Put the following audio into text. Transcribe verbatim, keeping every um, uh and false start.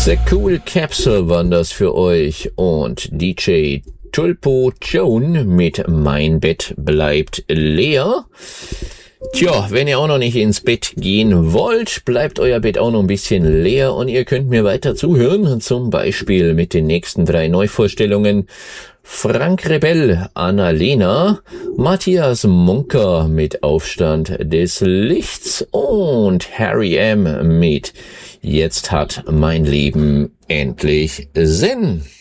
The Cool Capsule waren das für euch und D J Tulpo Joan mit Mein Bett bleibt leer. Tja, wenn ihr auch noch nicht ins Bett gehen wollt, bleibt euer Bett auch noch ein bisschen leer und ihr könnt mir weiter zuhören, zum Beispiel mit den nächsten drei Neuvorstellungen. Frank Rebell, Annalena, Matthias Munker mit Aufstand des Lichts und Harry M. mit Jetzt hat mein Leben endlich Sinn.